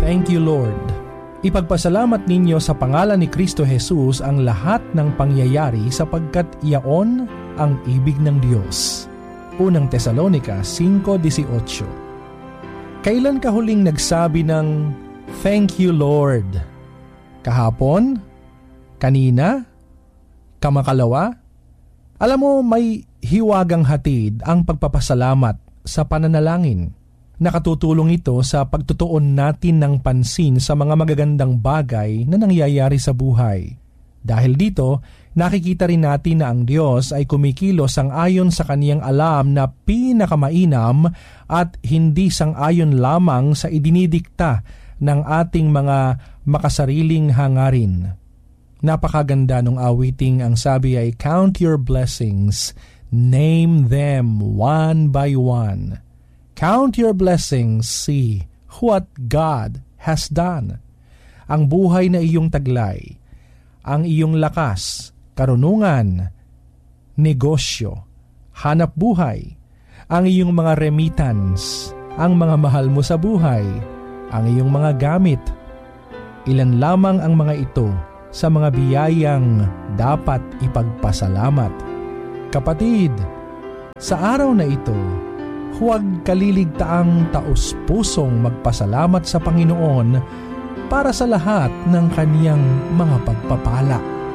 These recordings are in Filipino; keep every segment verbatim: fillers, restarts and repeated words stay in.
Thank you, Lord. Ipagpasalamat ninyo sa pangalan ni Kristo Jesus ang lahat ng pangyayari sapagkat iyaon ang ibig ng Diyos. Unang Tesalonica five eighteen. Kailan ka huling nagsabi ng Thank you, Lord? Kahapon? Kanina? Kamakalawa? Alam mo, may hiwagang hatid ang pagpapasalamat sa pananalangin. Nakatutulong ito sa pagtutuon natin ng pansin sa mga magagandang bagay na nangyayari sa buhay. Dahil dito, nakikita rin natin na ang Diyos ay kumikilos sang-ayon sa kaniyang alam na pinakamainam at hindi sang-ayon lamang sa idinidikta ng ating mga makasariling hangarin. Napakaganda nung awiting ang sabi ay, Count your blessings, name them one by one. Count your blessings, see what God has done. Ang buhay na iyong taglay, ang iyong lakas, karunungan, negosyo, hanap buhay, ang iyong mga remittance, ang mga mahal mo sa buhay, ang iyong mga gamit. Ilan lamang ang mga ito sa mga biyayang dapat ipagpasalamat. Kapatid, sa araw na ito, huwag kaliligtaang taos-pusong magpasalamat sa Panginoon para sa lahat ng kaniyang mga pagpapala.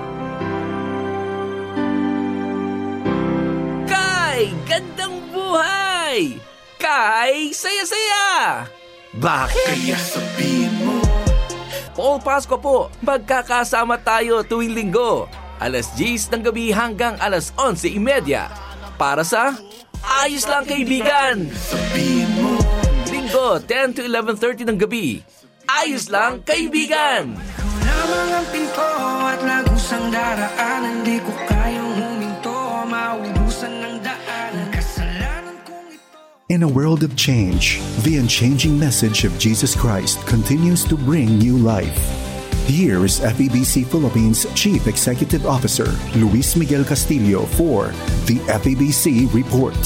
Kay gandang buhay! Kay saya-saya! Bakit kaya sabihin mo? Paul Pasco po, magkakasama tayo tuwing linggo, alas diyes ng gabi hanggang alas onse trenta para sa Ayos Lang Kaibigan! Sabihin mo. Linggo, ten to eleven thirty ng gabi. Ayos Lang Kaibigan! Lamang ang pinto at lagusang daraanan, di ko kayang huminto, maubusan ng daan, kasalanan kong ito. In a world of change, the unchanging message of Jesus Christ continues to bring new life. Here is F E B C Philippines Chief Executive Officer Luis Miguel Castillo for the F E B C Report.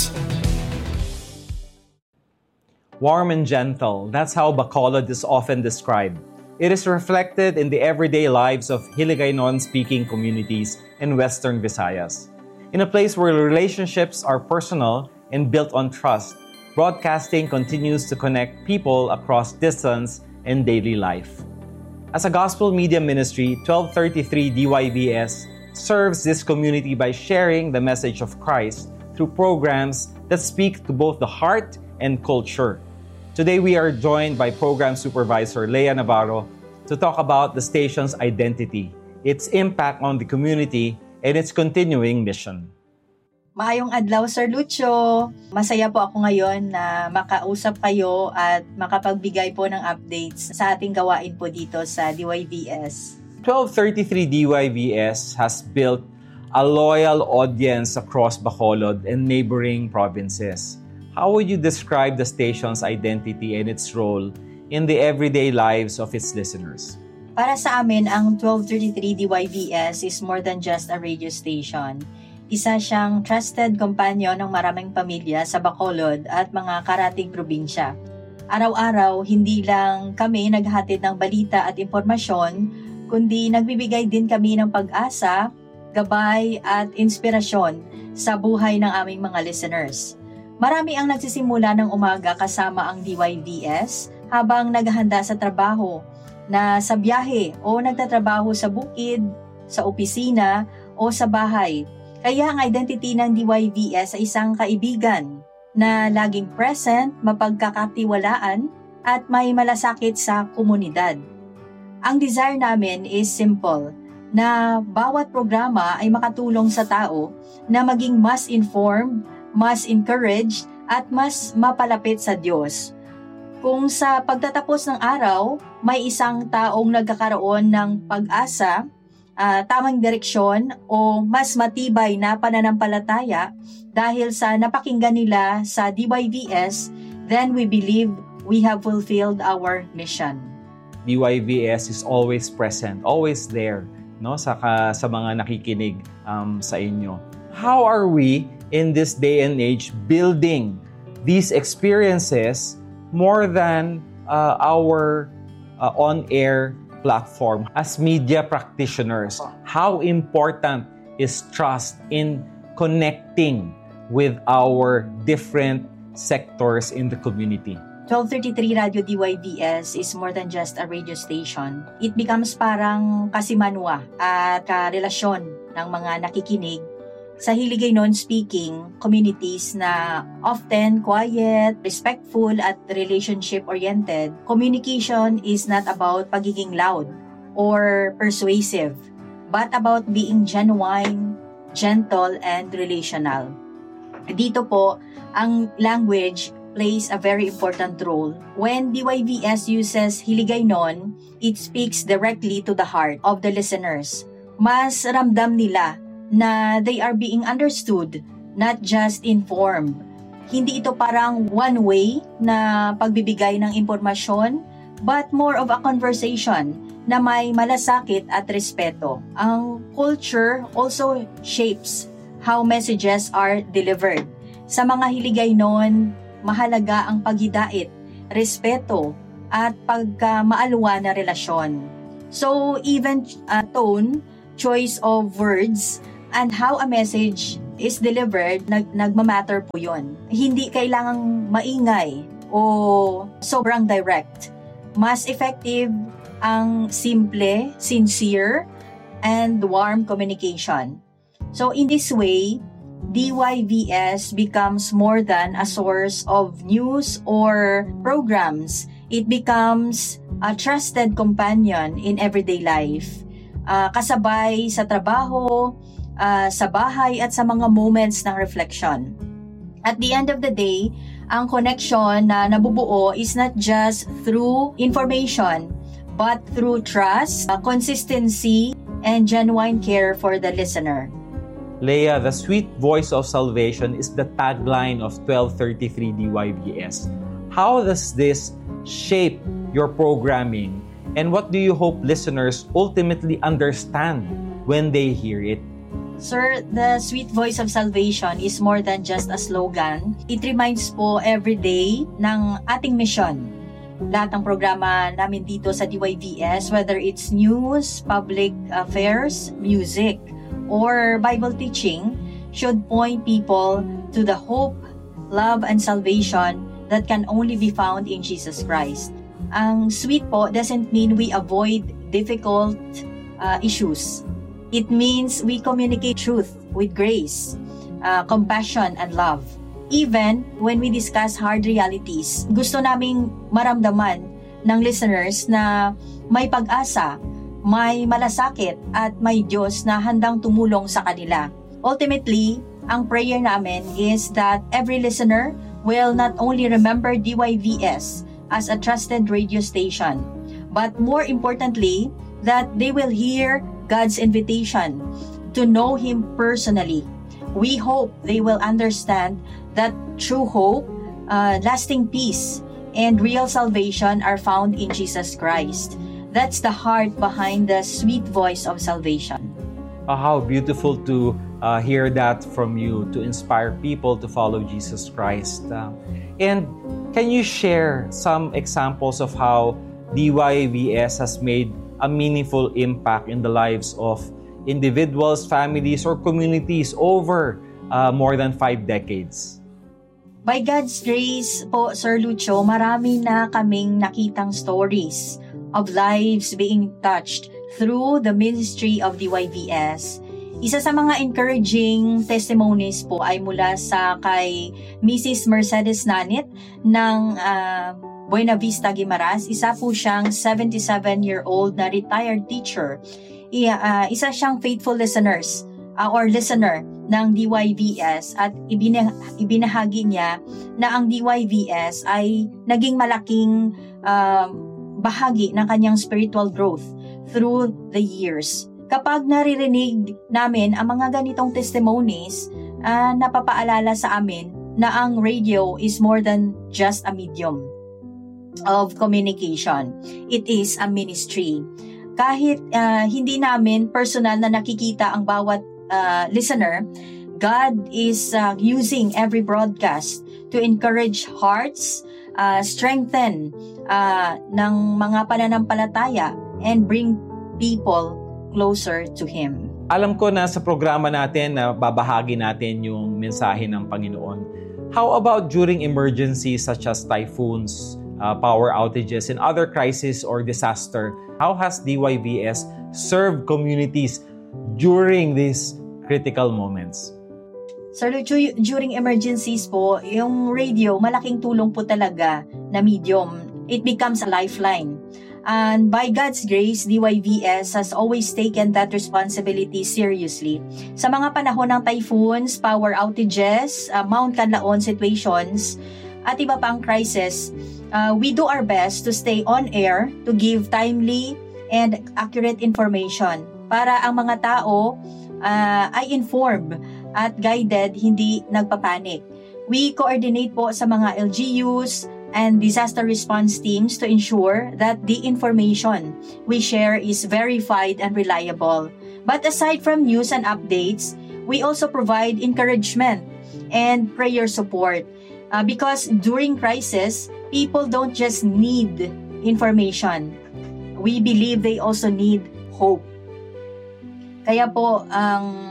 Warm and gentle, that's how Bacolod is often described. It is reflected in the everyday lives of Hiligaynon-speaking communities in Western Visayas. In a place where relationships are personal and built on trust, broadcasting continues to connect people across distance and daily life. As a gospel media ministry, twelve thirty-three D Y V S serves this community by sharing the message of Christ through programs that speak to both the heart and culture. Today we are joined by Program Supervisor Lea Navarro to talk about the station's identity, its impact on the community, and its continuing mission. Maayong adlaw, Sir Lucio. Masaya po ako ngayon na makausap kayo at makapagbigay po ng updates sa ating gawain po dito sa D Y V S. twelve thirty-three D Y V S has built a loyal audience across Bacolod and neighboring provinces. How would you describe the station's identity and its role in the everyday lives of its listeners? Para sa amin, ang twelve thirty-three D Y V S is more than just a radio station. Isa siyang trusted companion ng maraming pamilya sa Bacolod at mga karating probinsya. Araw-araw, hindi lang kami naghatid ng balita at impormasyon, kundi nagbibigay din kami ng pag-asa, gabay at inspirasyon sa buhay ng aming mga listeners. Marami ang nagsisimula ng umaga kasama ang D Y V S habang naghahanda sa trabaho, na sa biyahe o nagtatrabaho sa bukid, sa opisina o sa bahay. Kaya ang identity ng D Y V S ay isang kaibigan na laging present, mapagkakatiwalaan at may malasakit sa komunidad. Ang desire namin is simple, na bawat programa ay makatulong sa tao na maging mas informed, mas encouraged at mas mapalapit sa Diyos. Kung sa pagtatapos ng araw, may isang taong nagkakaroon ng pag-asa, Uh, tamang direksyon o mas matibay na pananampalataya dahil sa napakinggan nila sa D Y V S, then we believe we have fulfilled our mission. D Y V S is always present, always there, no, sa sa mga nakikinig um, sa inyo. How are we in this day and age building these experiences more than uh, our uh, on-air platform, as media practitioners, how important is trust in connecting with our different sectors in the community? twelve thirty-three Radio D Y V S is more than just a radio station. It becomes parang kasimanwa at karelasyon ng mga nakikinig sa Hiligaynon speaking communities na often quiet, respectful at relationship-oriented. Communication is not about pagiging loud or persuasive, but about being genuine, gentle, and relational. Dito po, ang language plays a very important role. When D Y V S uses Hiligaynon, it speaks directly to the heart of the listeners. Mas ramdam nila na they are being understood, not just informed. Hindi ito parang one way na pagbibigay ng impormasyon, but more of a conversation na may malasakit at respeto. Ang culture also shapes how messages are delivered. Sa mga Hiligaynon, mahalaga ang paghidait, respeto, at pagkamaalwa na relasyon. So, even uh, tone, choice of words, and how a message is delivered, nag nagmamatter po yun. Hindi kailangang maingay o sobrang direct. Mas effective ang simple, sincere, and warm communication. So in this way, D Y V S becomes more than a source of news or programs. It becomes a trusted companion in everyday life. Uh, kasabay sa trabaho, uh, sa bahay at sa mga moments ng reflection. At the end of the day, ang connection na nabubuo is not just through information, but through trust, uh, consistency, and genuine care for the listener. Leah, the sweet voice of salvation is the tagline of twelve thirty-three D Y V S. How does this shape your programming, and what do you hope listeners ultimately understand when they hear it? Sir, the sweet voice of salvation is more than just a slogan. It reminds po every day ng ating mission. Lahat ng programa namin dito sa D Y V S, whether it's news, public affairs, music, or Bible teaching, should point people to the hope, love, and salvation that can only be found in Jesus Christ. Ang sweet po doesn't mean we avoid difficult uh, issues. It means we communicate truth with grace, uh, compassion, and love. Even when we discuss hard realities, gusto naming maramdaman ng listeners na may pag-asa, may malasakit, at may Diyos na handang tumulong sa kanila. Ultimately, ang prayer namin is that every listener will not only remember D Y V S as a trusted radio station, but more importantly, that they will hear God's invitation to know Him personally. We hope they will understand that true hope, uh, lasting peace, and real salvation are found in Jesus Christ. That's the heart behind the sweet voice of salvation. Uh, how beautiful to uh, hear that from you, to inspire people to follow Jesus Christ. Uh, and can you share some examples of how D Y V S has made a meaningful impact in the lives of individuals, families, or communities over uh, more than five decades? By God's grace po, Sir Lucho, marami na kaming nakitang stories of lives being touched through the ministry of D Y V S. Isa sa mga encouraging testimonies po ay mula sa kay Missus Mercedes Nanit ng uh, Buena Vista, Guimaras. Isa po siyang seventy-seven-year-old na retired teacher. I, uh, isa siyang faithful listeners uh, or listener ng D Y V S, at ibina, ibinahagi niya na ang D Y V S ay naging malaking uh, bahagi ng kanyang spiritual growth through the years. Kapag naririnig namin ang mga ganitong testimonies, uh, napapaalala sa amin na ang radio is more than just a medium of communication. It is a ministry. Kahit uh, hindi namin personal na nakikita ang bawat uh, listener, God is uh, using every broadcast to encourage hearts, uh, strengthen uh, ng mga pananampalataya, and bring people closer to Him. Alam ko na sa programa natin na babahagi natin yung mensahe ng Panginoon. How about during emergencies such as typhoons, uh, power outages, and other crises or disaster? How has D Y V S served communities during these critical moments? Sir Lucho, during emergencies po, yung radio, malaking tulong po talaga na medium. It becomes a lifeline. And by God's grace, D Y V S has always taken that responsibility seriously. Sa mga panahon ng typhoons, power outages, uh, Mount Canlaon situations, at iba pang crisis, uh, we do our best to stay on air to give timely and accurate information para ang mga tao uh, ay informed at guided, hindi nagpapanik. We coordinate po sa mga L G Us and disaster response teams to ensure that the information we share is verified and reliable. But aside from news and updates, we also provide encouragement and prayer support. Uh, because during crisis, people don't just need information. We believe they also need hope. Kaya po, ang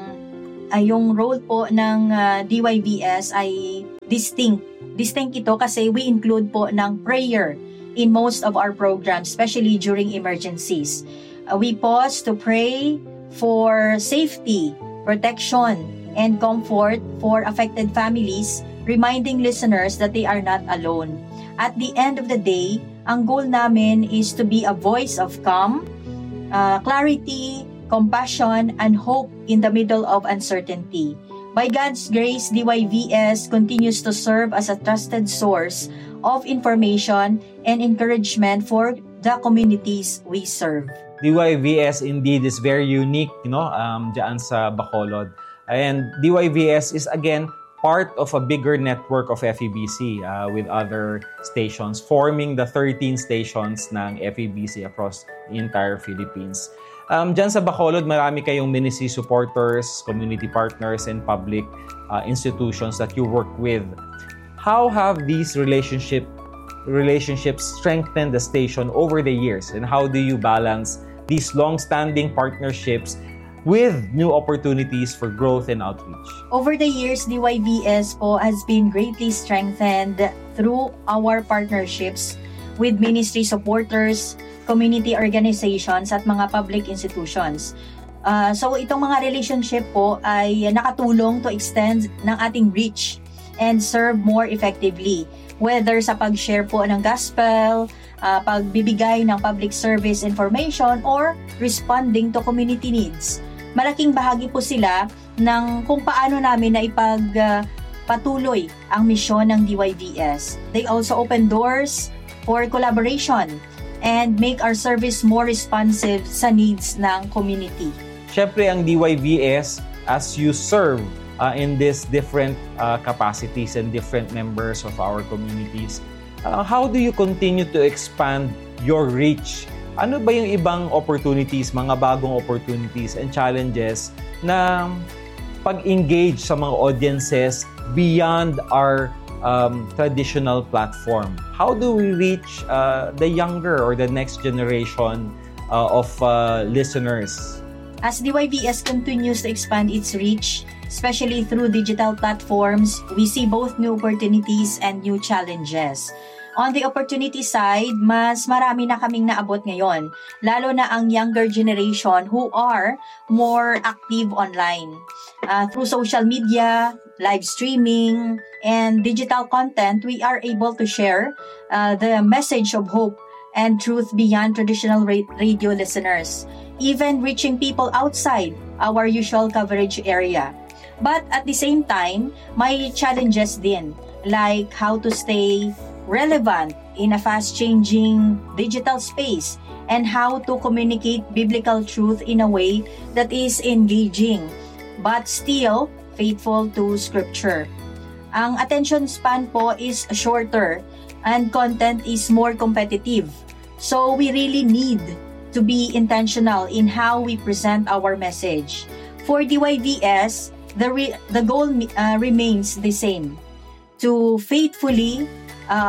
ay yung role po ng uh, D Y V S ay distinct. Distinct ito kasi we include po ng prayer in most of our programs, especially during emergencies. Uh, we pause to pray for safety, protection, and comfort for affected families, reminding listeners that they are not alone. At the end of the day, ang goal namin is to be a voice of calm, uh, clarity, compassion, and hope in the middle of uncertainty. By God's grace, D Y V S continues to serve as a trusted source of information and encouragement for the communities we serve. D Y V S indeed is very unique, you know, um, dyan sa Bacolod. And D Y V S is again part of a bigger network of F E B C uh, with other stations, forming the thirteen stations ng F E B C across the entire Philippines. Um, Diyan sa Bacolod, marami kayong ministry supporters, community partners, and public uh, institutions that you work with. How have these relationship relationships strengthened the station over the years, and how do you balance these long-standing partnerships with new opportunities for growth and outreach? Over the years, D Y V S po has been greatly strengthened through our partnerships with ministry supporters, community organizations, at mga public institutions. Uh, so itong mga relationship po ay nakatulong to extend ng ating reach and serve more effectively. Whether sa pag-share po ng gospel, uh, pagbibigay ng public service information, or responding to community needs. Malaking bahagi po sila ng kung paano namin na ipag uh, patuloy ang misyon ng D Y V S. They also open doors for collaboration and make our service more responsive sa needs ng community. Siyempre, ang D Y V S, as you serve uh, in these different uh, capacities and different members of our communities, uh, how do you continue to expand your reach? Ano ba yung ibang opportunities, mga bagong opportunities and challenges na pag-engage sa mga audiences beyond our Um, traditional platform? How do we reach uh, the younger or the next generation uh, of uh, listeners? As D Y V S continues to expand its reach, especially through digital platforms, we see both new opportunities and new challenges. On the opportunity side, mas marami na kaming naabot ngayon, lalo na ang younger generation who are more active online. Uh, through social media, live streaming, and digital content, we are able to share uh, the message of hope and truth beyond traditional ra- radio listeners, even reaching people outside our usual coverage area. But at the same time, may challenges din, like how to stay relevant in a fast-changing digital space and how to communicate biblical truth in a way that is engaging but still faithful to Scripture. Ang attention span po is shorter and content is more competitive. So we really need to be intentional in how we present our message. For D Y V S, the re- the goal uh, remains the same: to faithfully uh,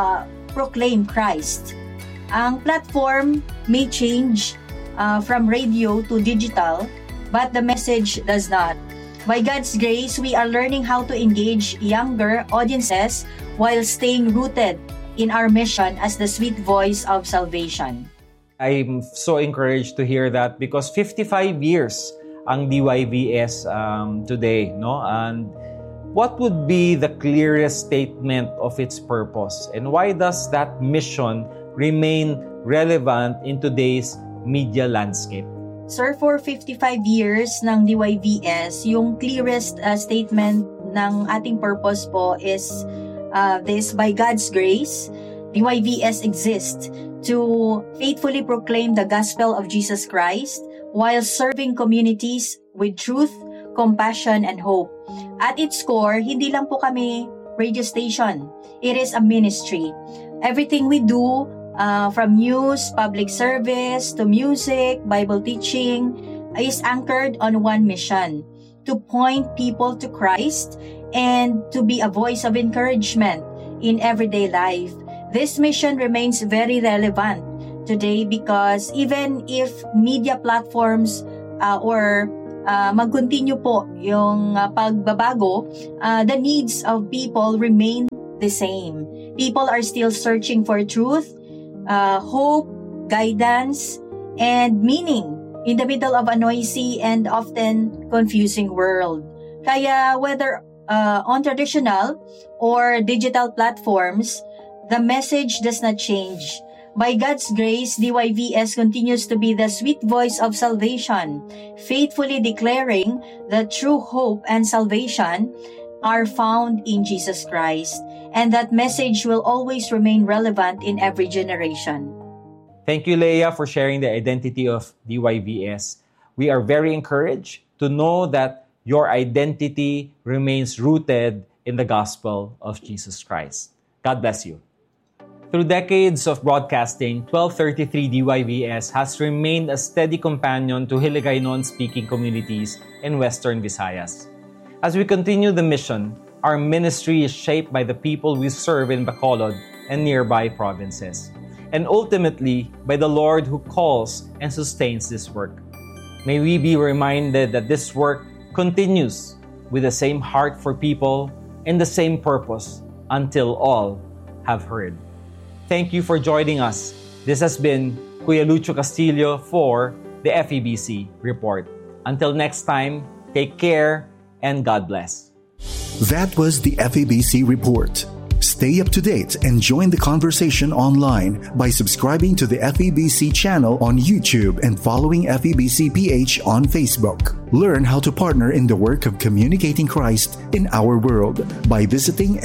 proclaim Christ. Ang platform may change uh, from radio to digital, but the message does not. By God's grace, we are learning how to engage younger audiences while staying rooted in our mission as the sweet voice of salvation. I'm so encouraged to hear that because fifty-five years ang D Y V S um, today, no? And what would be the clearest statement of its purpose? And why does that mission remain relevant in today's media landscape? Sir, for fifty-five years ng D Y V S, yung clearest uh, statement ng ating purpose po is uh, this: by God's grace, D Y V S exists to faithfully proclaim the gospel of Jesus Christ while serving communities with truth, compassion, and hope. At its core, hindi lang po kami radio station. It is a ministry. Everything we do, Uh, from news, public service, to music, Bible teaching, is anchored on one mission: to point people to Christ and to be a voice of encouragement in everyday life. This mission remains very relevant today because even if media platforms uh, or uh, mag-continue po yung uh, pagbabago, uh, the needs of people remain the same. People are still searching for truth, Uh, hope, guidance, and meaning in the middle of a noisy and often confusing world. Kaya whether uh, on traditional or digital platforms, the message does not change. By God's grace, D Y V S continues to be the sweet voice of salvation, faithfully declaring that true hope and salvation are found in Jesus Christ, and that message will always remain relevant in every generation. Thank you, Leah, for sharing the identity of D Y V S. We are very encouraged to know that your identity remains rooted in the gospel of Jesus Christ. God bless you. Through decades of broadcasting, twelve thirty-three D Y V S has remained a steady companion to Hiligaynon-speaking communities in Western Visayas. As we continue the mission, our ministry is shaped by the people we serve in Bacolod and nearby provinces, and ultimately by the Lord who calls and sustains this work. May we be reminded that this work continues with the same heart for people and the same purpose until all have heard. Thank you for joining us. This has been Kuya Lucho Castillo for the F E B C Report. Until next time, take care and God bless. That was the F E B C Report. Stay up to date and join the conversation online by subscribing to the F E B C channel on YouTube and following F E B C P H on Facebook. Learn how to partner in the work of communicating Christ in our world by visiting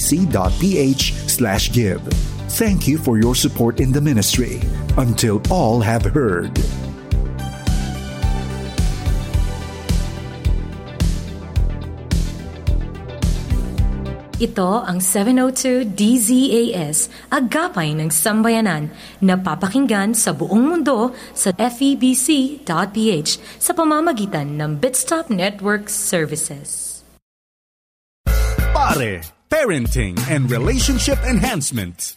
febc.ph slash give. Thank you for your support in the ministry. Until all have heard. Ito ang seven oh two D Z A S, Agapay ng Sambayanan, na papakinggan sa buong mundo sa F E B C dot P H sa pamamagitan ng Bitstop Network Services. Pare, Parenting and Relationship Enhancement.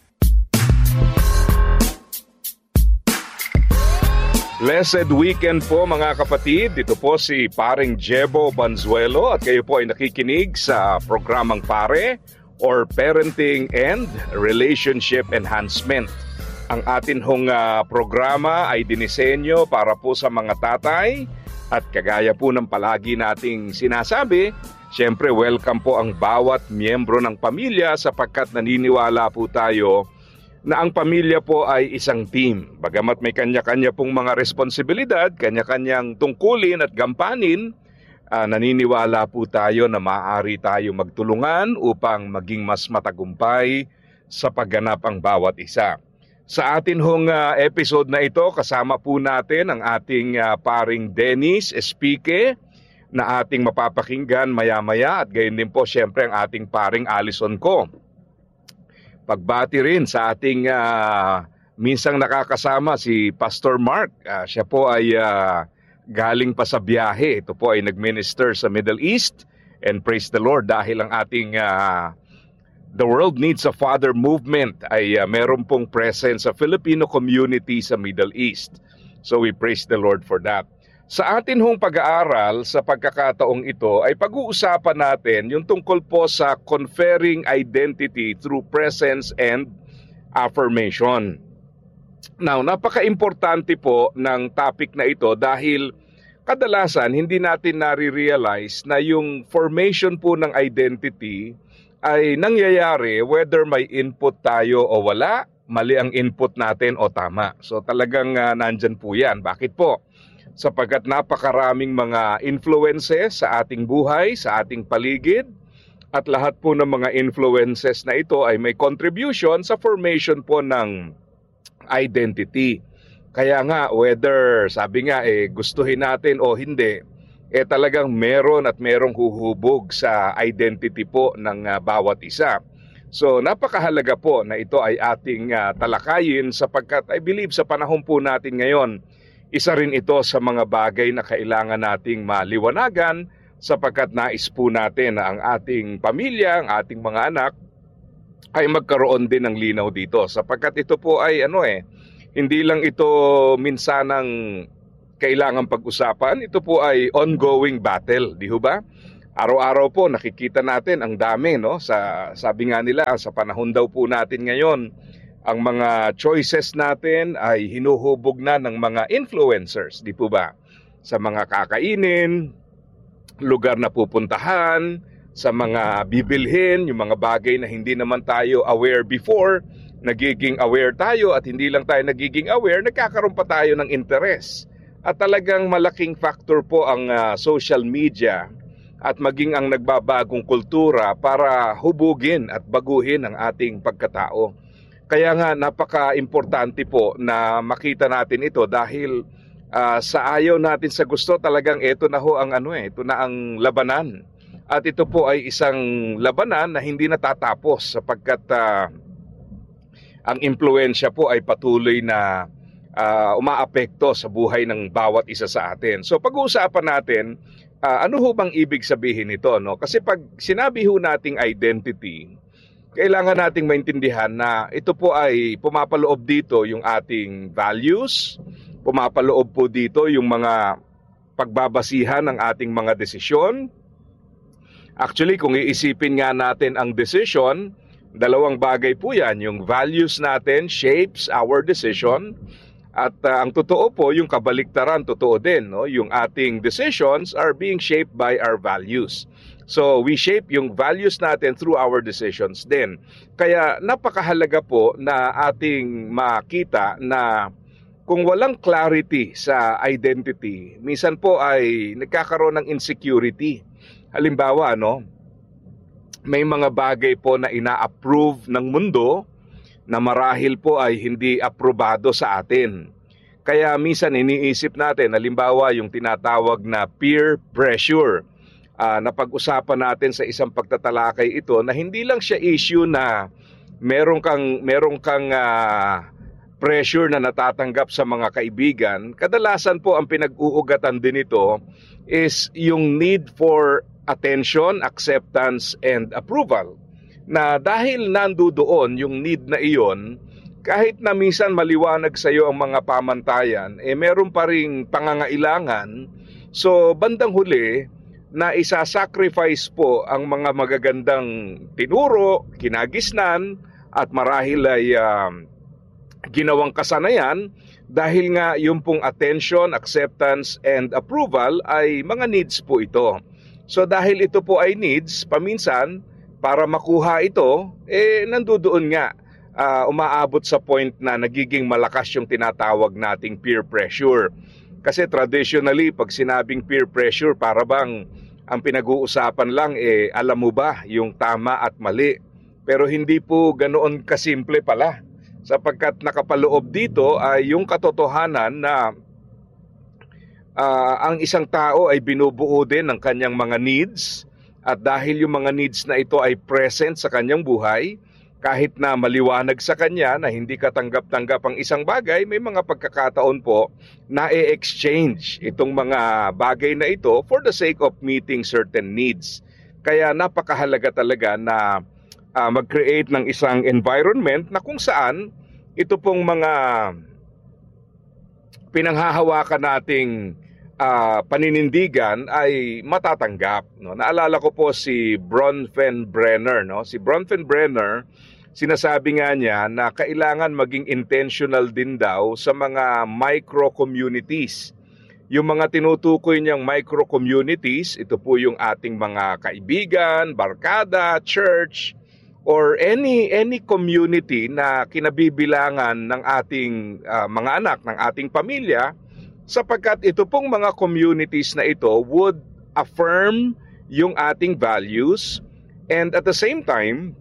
Blessed weekend po mga kapatid. Dito po si Paring Jebo Banzuelo at kayo po ay nakikinig sa programang Pare or Parenting and Relationship Enhancement. Ang atin hong uh, programa ay dinisenyo para po sa mga tatay at kagaya po ng palagi nating sinasabi, syempre welcome po ang bawat miyembro ng pamilya sapagkat naniniwala po tayo na ang pamilya po ay isang team. Bagamat may kanya-kanya pong mga responsibilidad, kanya-kanyang tungkulin at gampanin, uh, naniniwala po tayo na maaari tayo magtulungan upang maging mas matagumpay sa pagganap ang bawat isa. Sa atin hong uh, episode na ito, kasama po natin ang ating uh, paring Dennis Espique na ating mapapakinggan maya-maya at gayon din po siyempre ang ating paring Alison Ko. Pagbati rin sa ating uh, minsang nakakasama si Pastor Mark. Uh, siya po ay uh, galing pa sa biyahe. Ito po ay nag-minister sa Middle East. And praise the Lord dahil ang ating uh, The World Needs a Father movement ay uh, meron pong presence sa Filipino community sa Middle East. So we praise the Lord for that. Sa atin hong pag-aaral sa pagkakataong ito ay pag-uusapan natin yung tungkol po sa conferring identity through presence and affirmation. Now, napaka-importante po ng topic na ito dahil kadalasan hindi natin nare-realize na yung formation po ng identity ay nangyayari whether may input tayo o wala, mali ang input natin o tama. So talagang uh, nandyan po yan. Bakit po? Sapagkat napakaraming mga influences sa ating buhay, sa ating paligid, at lahat po ng mga influences na ito ay may contribution sa formation po ng identity. Kaya nga, whether sabi nga eh gustuhin natin o hindi, eh talagang meron at merong huhubog sa identity po ng uh, bawat isa. So napakahalaga po na ito ay ating uh, talakayin sapagkat I believe sa panahon po natin ngayon, isa rin ito sa mga bagay na kailangan nating maliwanagan sapagkat nais po natin na ang ating pamilya, ang ating mga anak ay magkaroon din ng linaw dito sapagkat ito po ay ano eh, hindi lang ito minsanang kailangan pag-usapan, ito po ay ongoing battle, di ho ba? Araw-araw po nakikita natin ang dami, no? Sa sabi nga nila sa panahon daw po natin ngayon, ang mga choices natin ay hinuhubog na ng mga influencers, di po ba? Sa mga kakainin, lugar na pupuntahan, sa mga bibilhin, yung mga bagay na hindi naman tayo aware before, nagiging aware tayo at hindi lang tayo nagiging aware, nagkakaroon pa tayo ng interest. At talagang malaking factor po ang uh, social media at maging ang nagbabagong kultura para hubugin at baguhin ang ating pagkatao. Kaya nga napaka-importante po na makita natin ito dahil uh, sa ayaw natin sa gusto talagang ito na ho ang ano eh, ito na ang labanan. At ito po ay isang labanan na hindi natatapos sapagkat uh, ang impluwensya po ay patuloy na Uh, umaapekto sa buhay ng bawat isa sa atin. So pag-uusapan natin, uh, ano ho bang ibig sabihin nito? No? Kasi pag sinabi ho nating identity, kailangan nating maintindihan na ito po ay pumapaloob dito yung ating values, pumapaloob po dito yung mga pagbabasihan ng ating mga desisyon. Actually, kung iisipin nga natin ang decision, dalawang bagay po yan. Yung values natin shapes our decision. At uh, ang totoo po, yung kabaliktaran, totoo din. No? Yung ating decisions are being shaped by our values. So we shape yung values natin through our decisions din. Kaya napakahalaga po na ating makita na kung walang clarity sa identity, minsan po ay nagkakaroon ng insecurity. Halimbawa, no, may mga bagay po na ina-approve ng mundo na marahil po ay hindi aprobado sa atin. Kaya minsan iniisip natin, halimbawa yung tinatawag na peer pressure, uh, na pag-usapan natin sa isang pagtatalakay ito na hindi lang siya issue na merong kang, merong kang uh, pressure na natatanggap sa mga kaibigan. Kadalasan po ang pinag-uugatan din ito is yung need for attention, acceptance, and approval. Na dahil nandoon yung need na iyon, kahit na minsan maliwanag sa iyo ang mga pamantayan, eh meron pa ring pangangailangan. So bandang huli, na isasacrifice po ang mga magagandang tinuro, kinagisnan, at marahil ay uh, ginawang kasanayan dahil nga yung pong attention, acceptance, and approval ay mga needs po ito. So dahil ito po ay needs, paminsan, para makuha ito, eh nandoon nga, uh, umaabot sa point na nagiging malakas yung tinatawag nating peer pressure. Kasi traditionally, pag sinabing peer pressure, para bang ang pinag-uusapan lang, eh alam mo ba yung tama at mali. Pero hindi po ganoon kasimple pala. Sapagkat nakapaloob dito ay yung katotohanan na uh, ang isang tao ay binubuo din ng kanyang mga needs. At dahil yung mga needs na ito ay present sa kanyang buhay, kahit na maliwanag sa kanya na hindi katanggap-tanggap ang isang bagay, may mga pagkakataon po na e-exchange itong mga bagay na ito for the sake of meeting certain needs. Kaya napakahalaga talaga na uh, mag-create ng isang environment na kung saan ito pong mga pinanghahawakan nating uh, paninindigan ay matatanggap. No? Naalala ko po si Bronfenbrenner. No? Si Bronfenbrenner, sinasabi nga niya na kailangan maging intentional din daw sa mga micro-communities. Yung mga tinutukoy niyang micro-communities, ito po yung ating mga kaibigan, barkada, church, or any any community na kinabibilangan ng ating uh, mga anak, ng ating pamilya, sapagkat ito pong mga communities na ito would affirm yung ating values, and at the same time,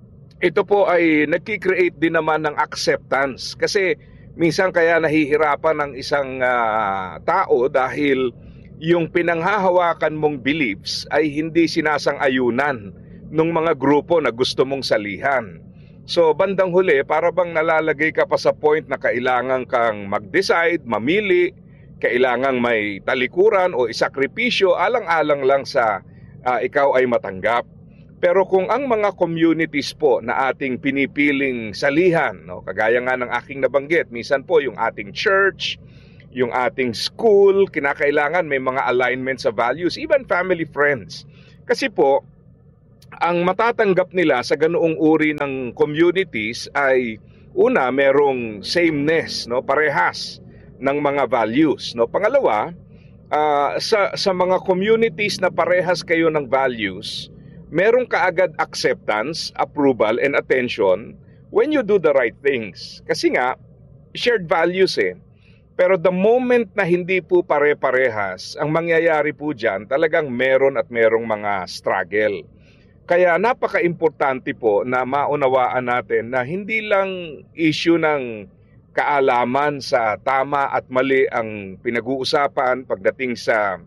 ito po ay nagki-create din naman ng acceptance. Kasi minsan kaya nahihirapan ng isang uh, tao dahil yung pinanghahawakan mong beliefs ay hindi sinasang-ayunan ng mga grupo na gusto mong salihan. So bandang huli, para bang nalalagay ka pa sa point na kailangan kang mag-decide, mamili, kailangang may talikuran o isakripisyo alang-alang lang sa uh, ikaw ay matanggap. Pero kung ang mga communities po na ating pinipiling salihan, no, kagaya nga ng aking nabanggit, minsan po yung ating church, yung ating school, kinakailangan may mga alignment sa values, even family friends. Kasi po, ang matatanggap nila sa ganoong uri ng communities ay una, merong sameness, no, parehas ng mga values. No. Pangalawa, uh, sa, sa mga communities na parehas kayo ng values, merong kaagad acceptance, approval, and attention when you do the right things. Kasi nga, shared values eh. Pero the moment na hindi po pare-parehas, ang mangyayari po dyan, talagang meron at merong mga struggle. Kaya napaka-importante po na maunawaan natin na hindi lang issue ng kaalaman sa tama at mali ang pinag-uusapan pagdating sa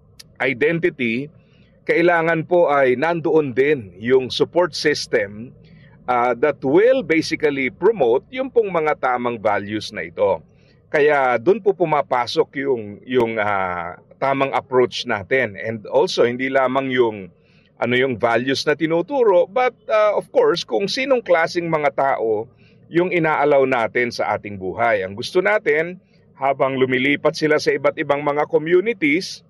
identity, kailangan po ay nandoon din yung support system uh, that will basically promote yung pong mga tamang values na ito. Kaya doon po pumapasok yung, yung uh, tamang approach natin. And also, hindi lamang yung ano yung values na tinuturo, but uh, of course, kung sinong klaseng mga tao yung inaalaw natin sa ating buhay. Ang gusto natin, habang lumilipat sila sa iba't ibang mga communities,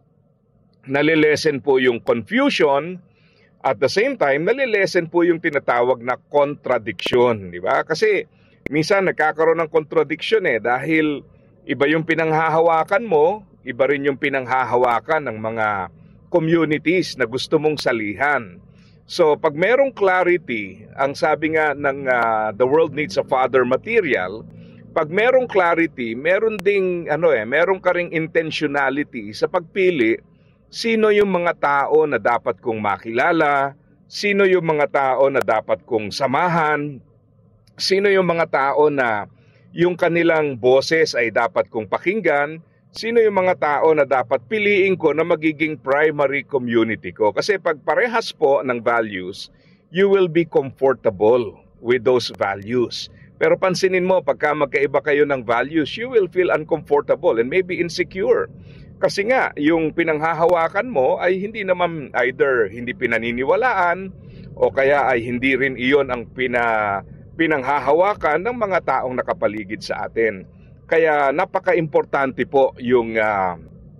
nalilesen po yung confusion, at the same time, nalilesen po yung tinatawag na contradiction, di ba? Kasi minsan nagkakaroon ng contradiction eh, dahil iba yung pinanghahawakan mo, iba rin yung pinanghahawakan ng mga communities na gusto mong salihan. So pag merong clarity, ang sabi nga ng uh, The World Needs a Father material, pag merong clarity, meron ding ano eh, meron ka ring intentionality sa pagpili sino yung mga tao na dapat kong makilala, sino yung mga tao na dapat kong samahan, sino yung mga tao na yung kanilang boses ay dapat kong pakinggan, sino yung mga tao na dapat piliin ko na magiging primary community ko. Kasi pag parehas po ng values, you will be comfortable with those values. Pero pansinin mo, pagka magkaiba kayo ng values, you will feel uncomfortable and maybe insecure. Kasi nga, yung pinanghahawakan mo ay hindi naman either hindi pinaniniwalaan o kaya ay hindi rin iyon ang pina, pinanghahawakan ng mga taong nakapaligid sa atin. Kaya napaka-importante po yung uh,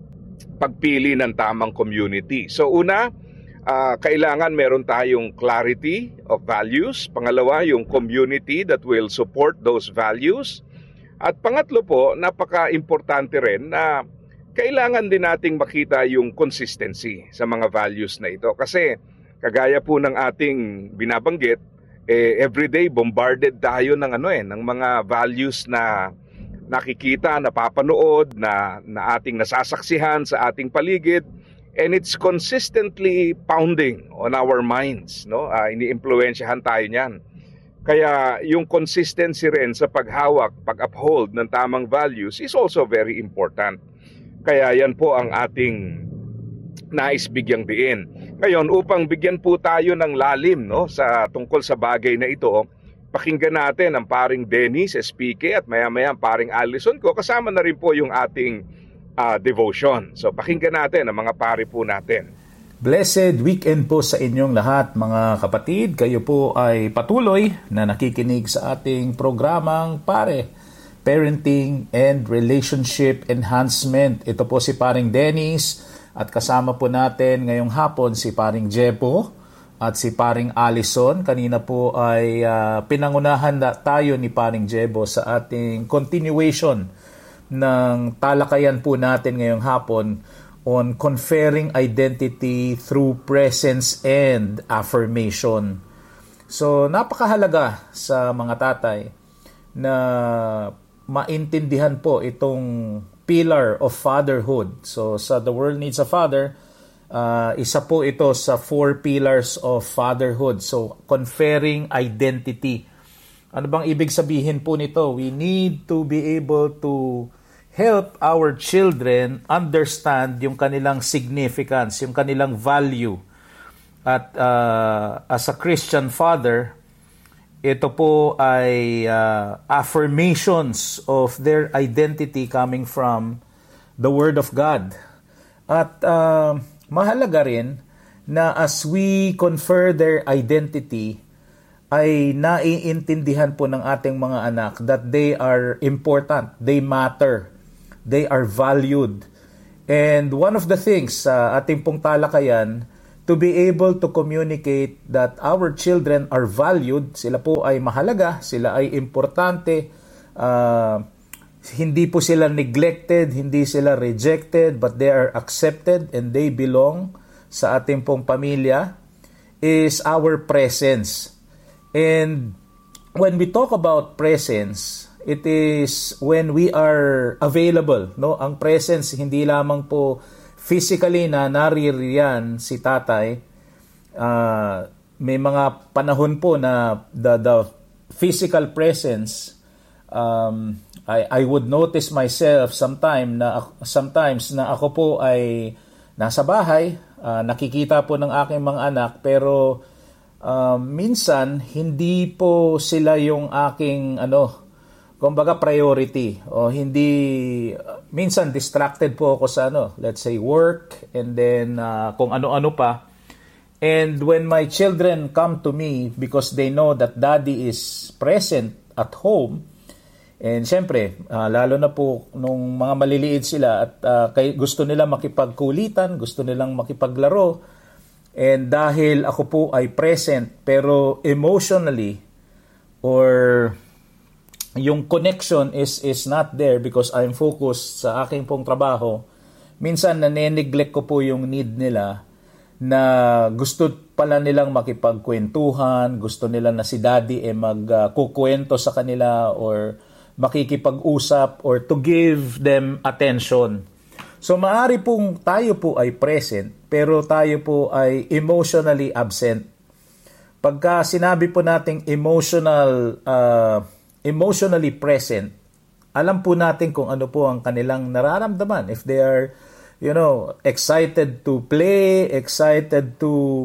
pagpili ng tamang community. So una, uh, kailangan meron tayong clarity of values. Pangalawa, yung community that will support those values. At pangatlo po, napaka-importante rin na kailangan din nating makita yung consistency sa mga values na ito. Kasi kagaya po ng ating binabanggit, eh, everyday bombarded tayo ng, ano eh, ng mga values na nakikita, napapanood, na, na ating nasasaksihan sa ating paligid, and it's consistently pounding on our minds, no? Uh, ini-impluwensyahan tayo niyan. Kaya yung consistency rin sa paghawak, pag-uphold ng tamang values is also very important. Kaya yan po ang ating nais bigyang diin. Ngayon, upang bigyan po tayo ng lalim, no, sa tungkol sa bagay na ito, pakinggan natin ang paring Dennis S P K at maya-maya ang paring Allison ko. Kasama na rin po yung ating uh, devotion. So pakinggan natin ang mga pari po natin. Blessed weekend po sa inyong lahat mga kapatid. Kayo po ay patuloy na nakikinig sa ating programang Pare, Parenting and Relationship Enhancement. Ito po si Paring Dennis at kasama po natin ngayong hapon si Paring Jebo at si Paring Allison. Kanina po ay uh, pinangunahan na tayo ni Paring Jebo sa ating continuation ng talakayan po natin ngayong hapon on conferring identity through presence and affirmation. So, napakahalaga sa mga tatay na maintindihan po itong pillar of fatherhood. So, sa The World Needs a Father, uh, isa po ito sa four pillars of fatherhood. So, conferring identity. Ano bang ibig sabihin po nito? We need to be able to help our children understand yung kanilang significance, yung kanilang value. At uh, as a Christian father, ito po ay uh, affirmations of their identity coming from the Word of God. At uh, mahalaga rin na as we confer their identity, ay naiintindihan po ng ating mga anak that they are important, they matter, they are valued. And one of the things sa uh, ating pong talakayan, to be able to communicate that our children are valued, sila po ay mahalaga, sila ay importante, uh, hindi po sila neglected, hindi sila rejected, but they are accepted and they belong sa ating pong pamilya, is our presence. And when we talk about presence, it is when we are available, no? Ang presence hindi lamang po physically na naririyan si tatay. Uh, may mga panahon po na the the physical presence, um, I I would notice myself sometime na sometimes na ako po ay nasa bahay, uh, nakikita po ng aking mga anak, pero uh, minsan hindi po sila yung aking ano, kumbaga priority, o hindi, minsan distracted po ako sa ano, let's say work, and then uh, kung ano-ano pa. And when my children come to me because they know that daddy is present at home, and syempre, uh, lalo na po nung mga maliliit sila at uh, kay, gusto nila makipagkulitan, gusto nilang makipaglaro, and dahil ako po ay present, pero emotionally, or yung connection is is not there because I'm focused sa aking pong trabaho, minsan nane-neglect ko po yung need nila na gusto pala nilang makipagkwentuhan, gusto nila na si daddy eh magkukwento uh, sa kanila or makikipag-usap or to give them attention. So maari pong tayo po ay present pero tayo po ay emotionally absent. Pagka sinabi po nating emotional uh, emotionally present, alam po natin kung ano po ang kanilang nararamdaman. If they are, you know, excited to play, excited to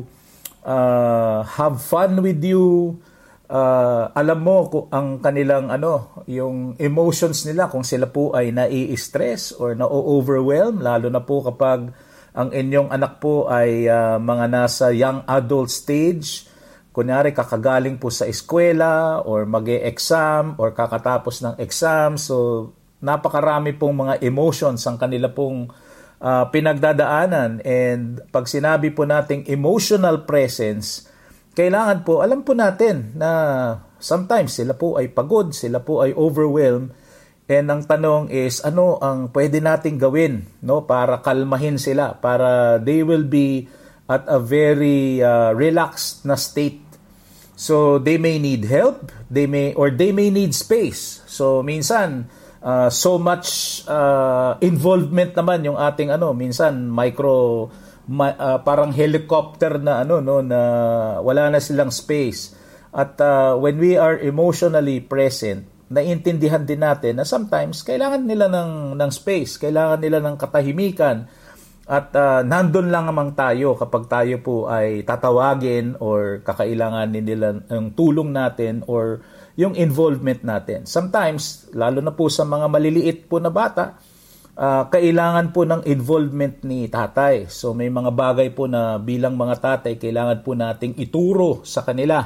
uh, have fun with you, uh, alam mo kung ang kanilang ano, yung emotions nila, kung sila po ay nai-stress or na-overwhelm, lalo na po kapag ang inyong anak po ay uh, mga nasa young adult stage. Kunyari, kakagaling po sa eskwela or mag-e-exam or kakatapos ng exam. So, napakarami pong mga emotions ang kanila pong uh, pinagdadaanan. And pag sinabi po nating emotional presence, kailangan po, alam po natin na sometimes sila po ay pagod, sila po ay overwhelmed. And ang tanong is, ano ang pwede nating gawin, no, para kalmahin sila, para they will be at a very uh, relaxed na state. So they may need help, they may or they may need space. So minsan uh, so much uh, involvement naman yung ating ano, minsan micro ma, uh, parang helicopter na ano no na wala na silang space. At uh, when we are emotionally present, naiintindihan din natin na sometimes kailangan nila ng ng space, kailangan nila ng katahimikan. At uh, nandun lang naman tayo kapag tayo po ay tatawagin or kakailanganin nila ng tulong natin or yung involvement natin. Sometimes, lalo na po sa mga maliliit po na bata, uh, kailangan po ng involvement ni tatay. So may mga bagay po na bilang mga tatay, kailangan po nating ituro sa kanila.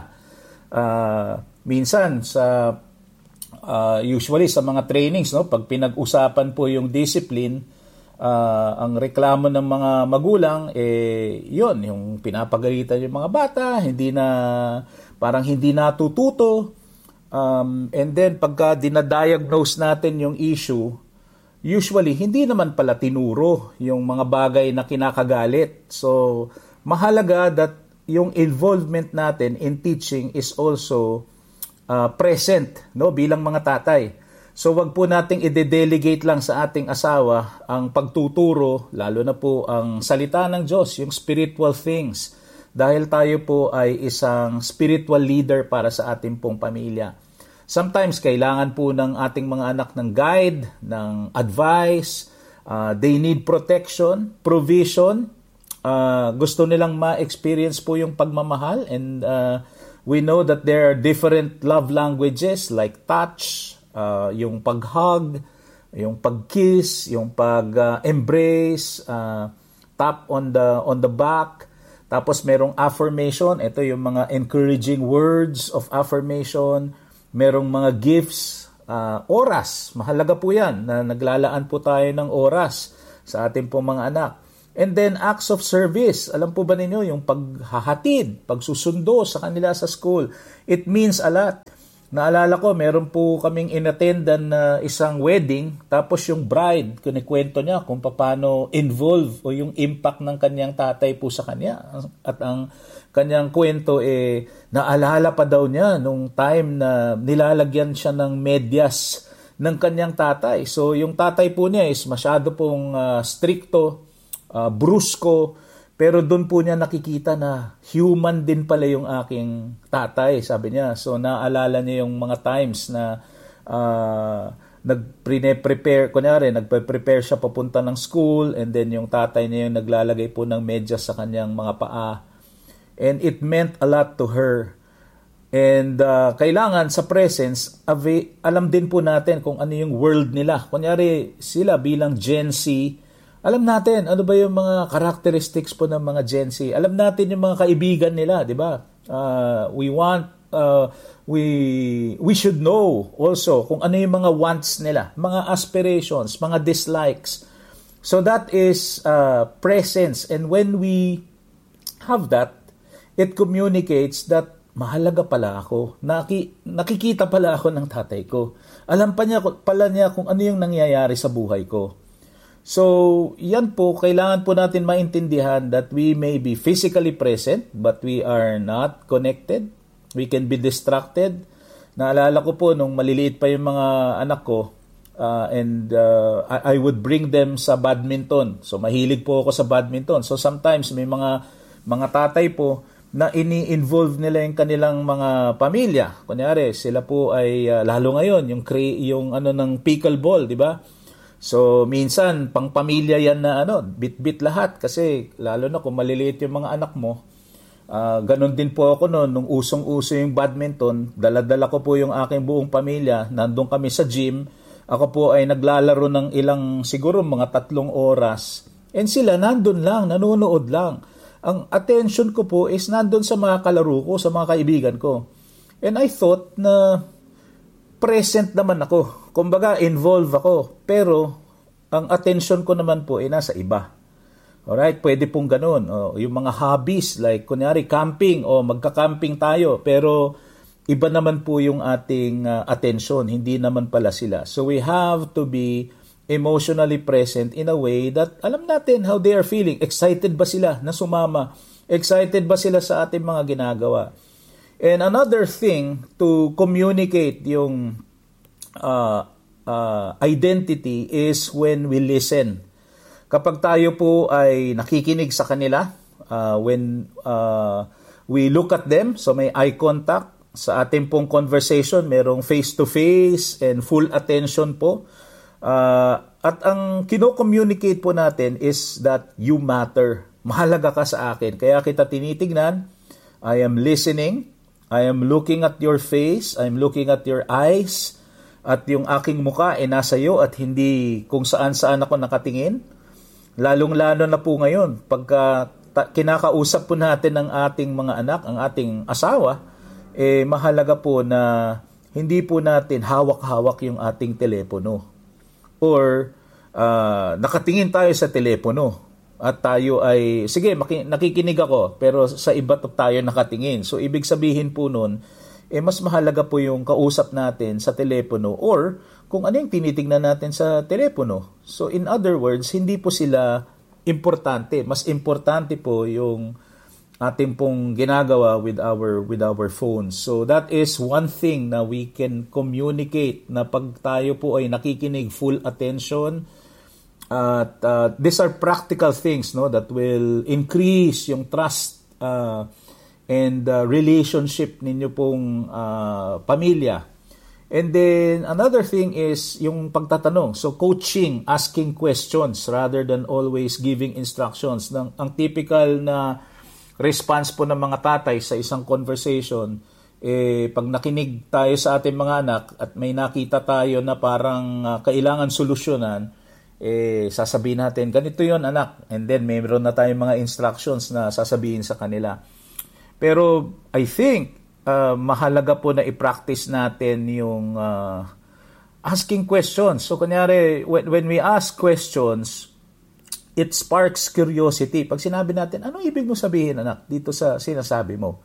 Uh, minsan, sa uh, usually sa mga trainings, no, pag pinag-usapan po yung discipline, uh, ang reklamo ng mga magulang, eh, yun, yung pinapagalitan yung mga bata, hindi na, parang hindi natututo. Um, and then, pagka dinadiagnose natin yung issue, usually, hindi naman pala tinuro yung mga bagay na kinakagalit. So, mahalaga that yung involvement natin in teaching is also uh, present, no, bilang mga tatay. So, wag po nating i-delegate lang sa ating asawa ang pagtuturo, lalo na po ang salita ng Diyos, yung spiritual things. Dahil tayo po ay isang spiritual leader para sa ating pong pamilya. Sometimes, kailangan po ng ating mga anak ng guide, ng advice. Uh, they need protection, provision. Uh, gusto nilang ma-experience po yung pagmamahal. And uh, we know that there are different love languages like touch, uh, yung pag-hug, yung pag-kiss, yung pag-embrace, uh, tap on the on the back. Tapos merong affirmation. Ito yung mga encouraging words of affirmation. Merong mga gifts, uh, oras. Mahalaga po yan na naglalaan po tayo ng oras sa ating po mga anak. And then acts of service. Alam po ba ninyo yung paghahatid, pagsusundo sa kanila sa school? It means a lot. Naalala ko, meron po kaming inattendan na isang wedding, tapos yung bride, kunikwento niya kung paano involve o yung impact ng kanyang tatay po sa kanya. At ang kanyang kwento, eh, naalala pa daw niya nung time na nilalagyan siya ng medyas ng kanyang tatay. So yung tatay po niya is masyado pong uh, stricto, uh, brusko, pero doon po niya nakikita na human din pala yung aking tatay, sabi niya. So naalala niya yung mga times na uh, nag-prepare, kunyari, nagpe-prepare siya papunta ng school, and then yung tatay niya yung naglalagay po ng medyas sa kanyang mga paa. And it meant a lot to her. And uh, kailangan sa presence, ava- alam din po natin kung ano yung world nila. Kunyari, sila bilang Gen Z, alam natin ano ba yung mga characteristics po ng mga Gen Z. Alam natin yung mga kaibigan nila, di ba? Uh, we want, uh, we we should know also kung ano yung mga wants nila, mga aspirations, mga dislikes. So that is uh, presence. And when we have that, it communicates that mahalaga pala ako. Naki, nakikita pala ako ng tatay ko. Alam pa niya pala niya kung ano yung nangyayari sa buhay ko. So, yan po, kailangan po natin maintindihan that we may be physically present but we are not connected. We can be distracted. Naalala ko po nung maliliit pa yung mga anak ko, uh, and uh, I, I would bring them sa badminton. So, mahilig po ako sa badminton. So, sometimes may mga mga tatay po na ini-involve nila yung kanilang mga pamilya. Kunyari, sila po ay uh, lalo ngayon yung cre- yung ano ng pickleball, di ba? So, minsan, pang pamilya yan na ano, bit-bit lahat kasi lalo na kung maliliit yung mga anak mo. Uh, ganon din po ako noon, nung usong-uso yung badminton, dala-dala ko po yung aking buong pamilya, nandun kami sa gym, ako po ay naglalaro ng ilang, siguro mga tatlong oras, and sila nandun lang, nanonood lang. Ang attention ko po is nandun sa mga kalaro ko, sa mga kaibigan ko. And I thought na present naman ako. Kumbaga, involved ako. Pero, ang attention ko naman po ay nasa iba. Alright? Pwede pong ganun. O, yung mga hobbies, like, kunyari, camping, o magka-camping tayo. Pero, iba naman po yung ating uh, attention. Hindi naman pala sila. So, we have to be emotionally present in a way that alam natin how they are feeling. Excited ba sila na sumama? Excited ba sila sa ating mga ginagawa? And another thing to communicate yung uh, uh, identity is when we listen. Kapag tayo po ay nakikinig sa kanila, uh, when uh, we look at them, so may eye contact, sa ating pong conversation, merong face-to-face and full attention po. Uh, at ang kino-communicate po natin is that you matter. Mahalaga ka sa akin. Kaya kita tinitignan, I am listening, I am looking at your face, I am looking at your eyes, at yung aking muka ay nasa iyo at hindi kung saan-saan ako nakatingin. Lalong-lalo na po ngayon, pagka ta- kinakausap po natin ang ating mga anak, ang ating asawa, eh mahalaga po na hindi po natin hawak-hawak yung ating telepono. Or uh, nakatingin tayo sa telepono at tayo ay, sige, maki- nakikinig ako, pero sa iba tayo nakatingin. So, ibig sabihin po nun, eh, mas mahalaga po yung kausap natin sa telepono or kung ano yung tinitingnan natin sa telepono. So, in other words, hindi po sila importante. Mas importante po yung ating pong ginagawa with our with our phones. So, that is one thing na we can communicate na pag tayo po ay nakikinig, full attention. At uh, these are practical things, no, that will increase yung trust uh, and uh, relationship ninyo pong uh, pamilya. And then another thing is yung pagtatanong. So coaching, asking questions rather than always giving instructions. Ang, ang typical na response po ng mga tatay sa isang conversation, eh, pag nakinig tayo sa ating mga anak at may nakita tayo na parang uh, kailangan solusyonan, eh, sasabihin natin, ganito yon anak. And then, mayroon na tayong mga instructions na sasabihin sa kanila. Pero, I think, uh, mahalaga po na i-practice natin yung uh, asking questions. So, kunyari, when, when we ask questions, it sparks curiosity. Pag sinabi natin, anong ibig mo sabihin, anak, dito sa sinasabi mo?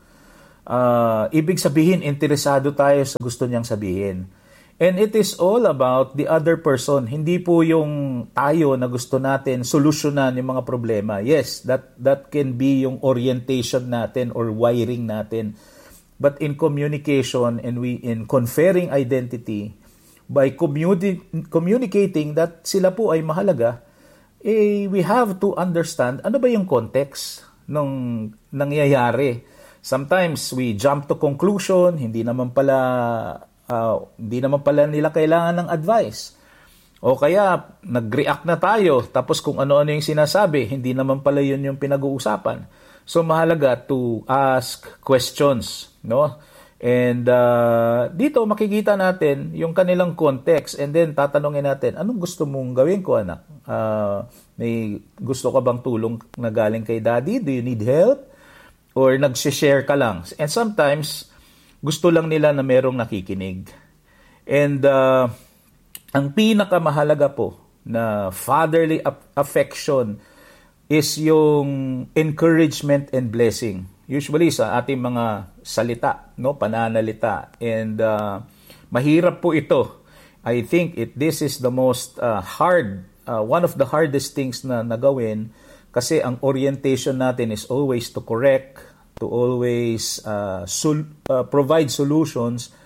Uh, ibig sabihin, interesado tayo sa gusto niyang sabihin. And it is all about the other person. Hindi po yung tayo na gusto natin solusyonan yung mga problema. Yes, that that can be yung orientation natin or wiring natin. But in communication and we in conferring identity, by communi- communicating that sila po ay mahalaga, eh, we have to understand ano ba yung context ng nangyayari. Sometimes we jump to conclusion, hindi naman pala Uh, hindi naman pala nila kailangan ng advice. O kaya, nag-react na tayo, tapos kung ano-ano yung sinasabi, hindi naman pala yun yung pinag-uusapan. So, mahalaga to ask questions, no? And uh, dito, makikita natin yung kanilang context and then tatanungin natin, anong gusto mong gawin ko, anak? Uh, may gusto ka bang tulong na galing kay daddy? Do you need help? Or nag-share ka lang? And sometimes, gusto lang nila na merong nakikinig. And uh, ang pinakamahalaga po na fatherly affection is yung encouragement and blessing. Usually sa ating mga salita, no, pananalita. And uh, mahirap po ito. I think it this is the most uh, hard, uh, one of the hardest things na nagawin kasi ang orientation natin is always to correct, to always uh, sol- uh, provide solutions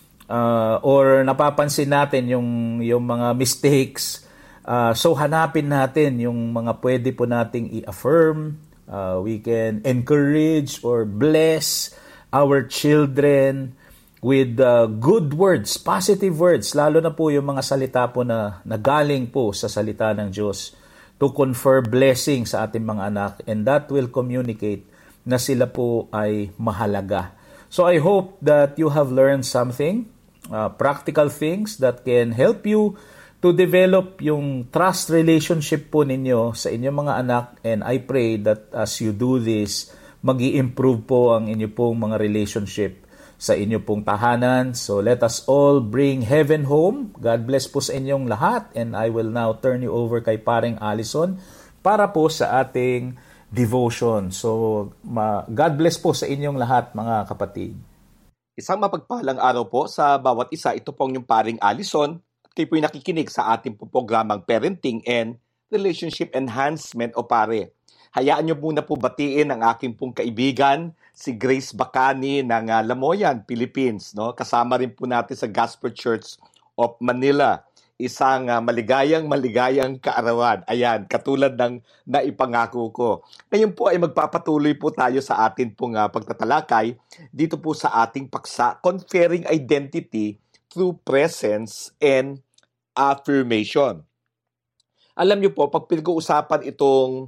uh, or napapansin natin yung yung mga mistakes, uh, so hanapin natin yung mga pwede po nating i-affirm. Uh, we can encourage or bless our children with uh, good words, positive words, lalo na po yung mga salita po na nagaling po sa salita ng Diyos to confer blessing sa ating mga anak, and that will communicate na sila po ay mahalaga. So I hope that you have learned something, uh, practical things that can help you to develop yung trust relationship po ninyo sa inyong mga anak, and I pray that as you do this, mag-i-improve po ang inyo pong mga relationship sa inyo pong tahanan. So let us all bring heaven home. God bless po sa inyong lahat, and I will now turn you over kay Paring Allison para po sa ating devotion. So, ma- God bless po sa inyong lahat, mga kapatid. Isang mapagpalang araw po sa bawat isa. Ito pong yung Paring Allison. At kayo po'y nakikinig sa ating programang Parenting and Relationship Enhancement o Pare. Hayaan nyo muna po batiin ang aking pong kaibigan, si Grace Bacani ng uh, Lamoyan, Philippines. No? Kasama rin po natin sa Gospel Church of Manila. Isang uh, maligayang maligayang kaarawan. Ayan, katulad ng naipangako ko. Ngayon po ay magpapatuloy po tayo sa atin pong uh, pagtatalakay dito po sa ating paksa, Conferring Identity Through Presence and Affirmation. Alam niyo po, pag pinag-uusapan itong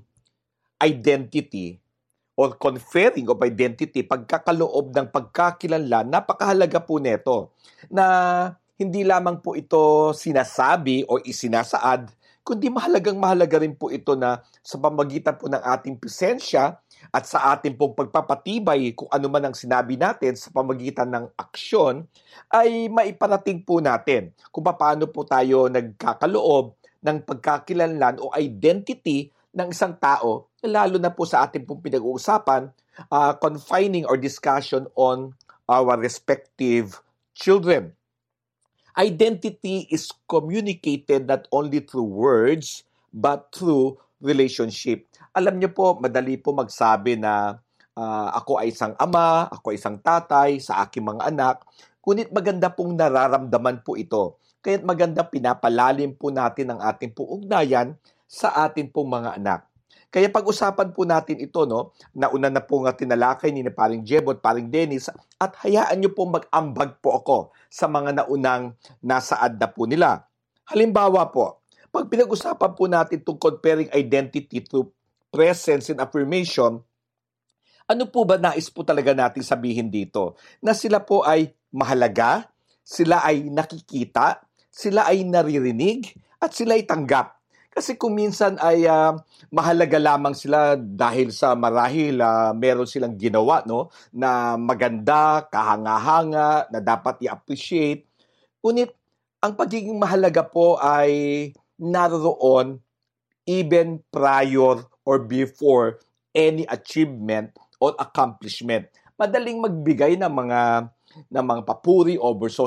identity or conferring of identity, pagkakaloob ng pagkakilanlan, napakahalaga po neto na hindi lamang po ito sinasabi o isinasaad, kundi mahalagang mahalaga rin po ito na sa pamagitan po ng ating presensya at sa ating pong pagpapatibay kung ano man ang sinabi natin sa pamagitan ng aksyon, ay maiparating po natin kung paano po tayo nagkakaloob ng pagkakilanlan o identity ng isang tao, lalo na po sa ating pong pinag-uusapan, uh, confining or discussion on our respective children. Identity is communicated not only through words, but through relationship. Alam niyo po, madali po magsabi na uh, ako ay isang ama, ako ay isang tatay sa aking mga anak, ngunit maganda pong nararamdaman po ito. Kaya't maganda pinapalalim po natin ang ating pong ugnayan sa ating pong mga anak. Kaya pag-usapan po natin ito, no, nauna na po nga tinalakay ni paring Jebo at paring Dennis, at hayaan niyo po mag-ambag po ako sa mga naunang nasaad na po nila. Halimbawa po, pag pinag-usapan po natin itong comparing identity to presence and affirmation, ano po ba nais po talaga natin sabihin dito? Na sila po ay mahalaga, sila ay nakikita, sila ay naririnig, at sila ay tanggap. Kasi kung minsan ay uh, mahalaga lamang sila dahil sa marahil uh, meron silang ginawa, no, na maganda, kahanga-hanga, na dapat i-appreciate. Ngunit ang pagiging mahalaga po ay naroon even prior or before any achievement or accomplishment. Madaling magbigay ng mga ng mga papuri over social